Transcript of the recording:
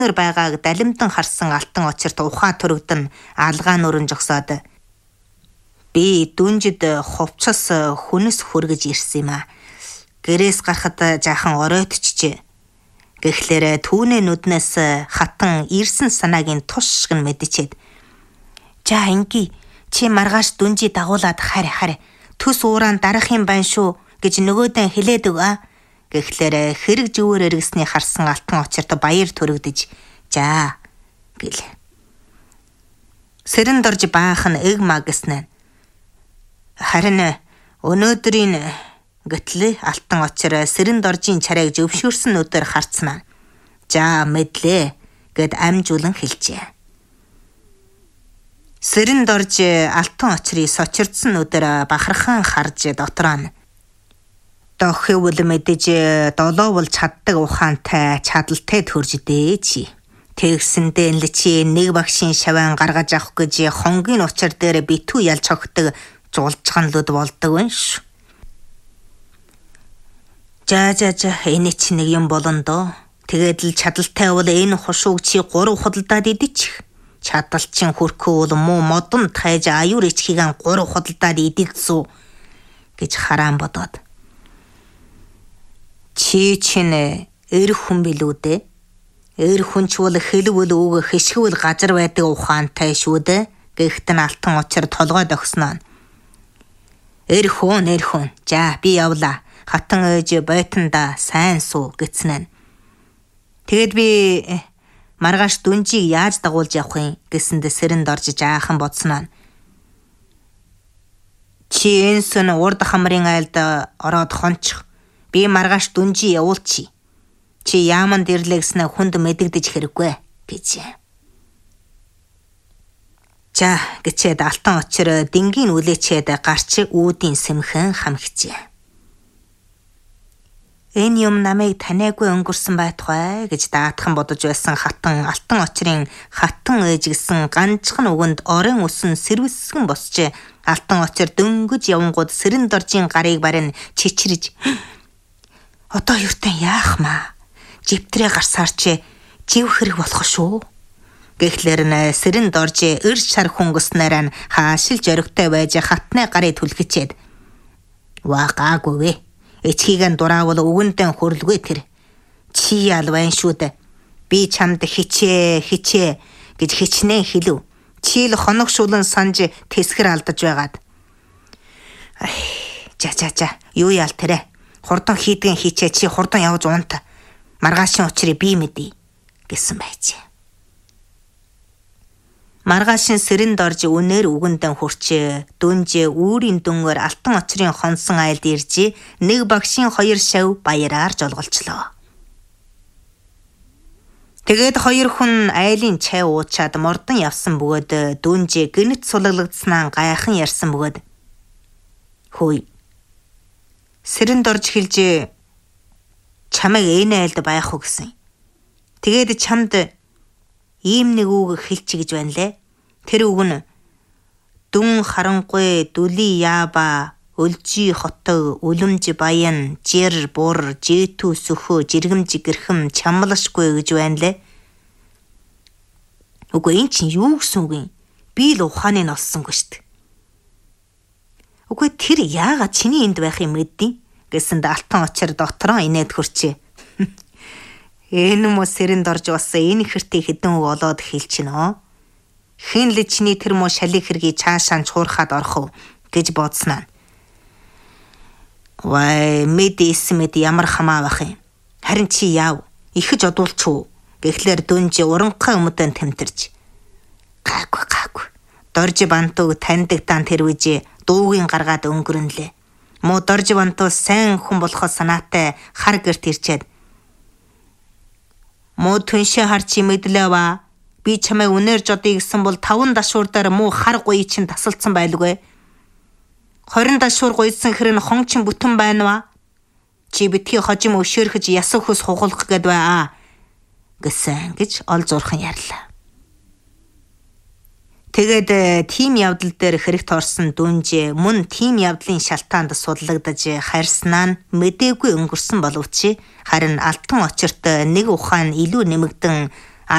байгааг далимдан харсан алтан очирт ухаан төрөгдөн алгаа нүрэн жогсоод би дүнжид хувцас хүнс хүргэж ирсэн юм а. Гэрээс гарахад жаахан оройтчжээ. Гэхлээр түүний нүднээс хатан ирсэн санаагийн тус шиг мэдчихэд за инги чи маргааш дүнжи дагуулад харь төс ууран дарах юм байна шүү гэж нөгөөдөө хэлээд өгөө. Гэхлээр хэрэг зүвэр эргэсний харсан алтан очирт баяр төрөгдөж за гэл. Сэрэн дорж баахан эг магснаа. Харин өнөөдрийн гэтлээ алтан очир сэрэн доржийн чарайг зөвшөөрсөн өдөр харцмаа. За мэдлээ гэд амжуулан хэлжээ. Сэрэн дорж алтан очрыг сочирдсан өдөр бахархан харж дотроо нь дохивол мэдэж долоовол чаддаг ухаантай чадалтай төрждээ чи. Тэгсэндээ л чи нэг багшийн шаван гаргаж авах гэж хонгийн учир дээр битүү ялж хогтөг зулжганлууд болдог вэ ш. За энэ чи нэг юм болон доо. Тэгээд л чадалтай бол энэ хушууг чи 3 худалдаад идчих. Чадал чин хөрхөө бол муу модон тайж аюур ичхийг 3 худалдаад идэлцүү гэж хараан бодоод. Чи чинь эр хүн билүү дээ. Эр хүн ч бол хэлвэл үг хэшгвэл газар байдаг ухаантай шүү дээ. Гэхдээ алтан очир толгойд өгснөө. Эр хүн. За би явлаа. Хатан ээж бойтонда сайн суу гэцнэ. Тэгэд би маргааш дүнжийг яаж дагуулж явах юм гэсэнд сэрэн дорж жаахан бодсноо. Чи энсэн урд хамрын айлд ороод хончих. Би маргааш дүнжи явуулчих. Чи яаман дэрлэгснэ хүнд мэдэгдэж хэрэггүй гэж. За гэчээд алтан очир дингийн үлээчээд гарч үүдийн сэмхэн хамхижээ. Энэ юм намайг таниагүй өнгөрсөн байтугай гэж даатхан бодож байсан хатан алтан очирын хатан ээж гэсэн ганцхан үгэнд орон өсөн сэрвэсгэн босч алтан очир дөнгөж явангууд сэрэн доржийн гарыг барин чичирж одоо юутай яах маа? Живтрээ гарсаар чи жив хэрэг болох шүү. Гэхлээр нэ сэрэн дорж эрж шар хүнгснараа хаашил жоригтой байж хатны гарыг түлхчээд ваагаагүй вэ. Эцгийг дураавал өгөндөө хөрлөгөө тэр. Чи ялвайн шүү дээ. Би чамд хичээ гэж хичнээн хэлв. Чи л хоног шулан санж тэсгэр алдаж байгаад. За юу яал тэрэ. Хурдан хийдгэн хийчээ чи хурдан явж уунта. Маргаашийн учрыг би мэдээ гэсэн байж. Маргаашийн сэрэн дорж үнээр үгэндэн хурч дүнж үүрийн дүнгээр алтан очрын хонсон айлд ирж нэг багшийн 2 шав баяраар жолголчлоо. Тэгээд 2 хүн айлын чай уучаад мордон явсан бөгөөд дүнж гинэт сулглагдснаа гайхан ярьсан бөгөөд хөөе. Сэрэн дорж хэлж чамайг энэ айлд байх уу гэсэн. Тэгээд чамд ийм нэг үг хэлчих гэж байна лээ. Тэр үг нь дүн харангүй дүли яаба өлжи хотог үлэмж баян жир бур житүү сөхөө жиргэмж гэрхэм чамлашгүй гэж байна лээ. Үгүй энэ чинь юу гэсэн үг юм? Би л ухааны нь олсонгүй шүү дээ. Үгүй тэр яагаад чиний энд байхыг мэддэв гэсэнд алтан очир дотроо инээд хурчээ. Энэ мө сэрэн дорж бас энэ ихэртээ хэдэн үг олоод хэлчихнэ. Хин л чиний тэр мө шалиг хэргийг цаашаа чуурхаад орох уу гэж бодсноо. Вай мэдээс мэд ямар хамаа байх юм. Харин чи яав ихэж одуулч уу гэхлээр дүнж уранхай өмдөн тэмтэрч. Гаагүй. Дорж бантуг таньдаг дан тэр үжи дуугийн гаргаад өнгөрнөлээ. Мо дорж бантуг сайн хүн болохоос санаатай хар гэрт ирчээд мо түншээ харчи мэдлээ ба би чамайг үнээр жодъё гэсэн бол 5 дашуур дээр муу хар гуй чинь тасалдсан байлгүй. 20 дашуур гуйсан хэрэг хон чин бүтэн байна ва. Чи битгий хожим өшөөрхөж ясах хөс хугалах гээд бай гэсэн гэж ол зурхан ярьлаа. Тэгээд тим явдал дээр хэрэгт орсон дүнж мөн тим явдлын шалтгаанд судлагдаж харьснаа нь мэдээгүй өнгөрсөн боловч харин алтан очирт нэг ухаан илүү нэмэгдэн